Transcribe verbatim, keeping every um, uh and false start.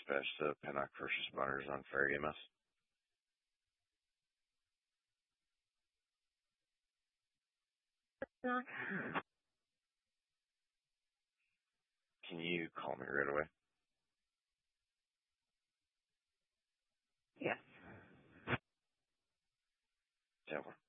dispatch to Pennock First Responders on Fire E M S. Can you call me right away? Yes. Yeah.